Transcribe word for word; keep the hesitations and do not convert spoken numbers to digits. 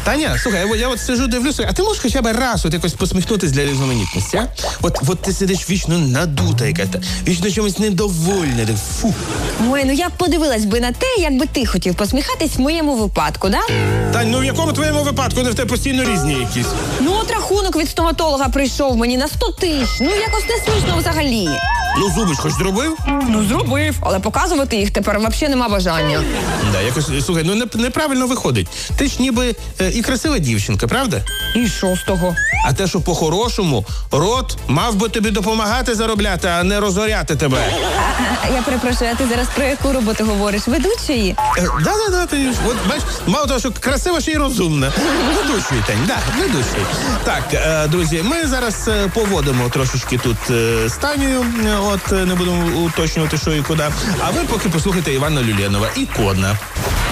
Таня, слухай, я, я от сижу, дивлюся, а ти можеш хоча б раз от якось посміхнутись для різноманітності, а? От, от ти сидиш вічно надута якась, вічно чомусь недовольна. Фу. Ой, ну я б подивилась би на те, як би ти хотів посміхатись в моєму випадку, да? Тань, ну в якому твоєму випадку? Вони в тебе постійно різні якісь. Ну от рахунок від стоматолога прийшов мені на сто тисяч. Ну якось не смішно взагалі. Ну зуби ж хоч зробив? Ну зробив, але показувати їх тепер взагалі нема бажання. Да, якось, слухай, ну не, неправильно виходить. Ти ж ніби е, і красива дівчинка, правда? І що з того? А те, що по-хорошому, рот мав би тобі допомагати заробляти, а не розоряти тебе. А, я перепрошую, а ти зараз про яку роботу говориш? Ведучої? Да-да-да, ти ж, от бачиш, мало того, що красива, ще й розумна. Ведучий, Тань, да, ведучий. Так, е, друзі, ми зараз е, поводимо трошечки тут е, з Танею, е, от е, не будемо уточнювати, що і куди. А ви поки послухайте Івана Люленова, «Ікона».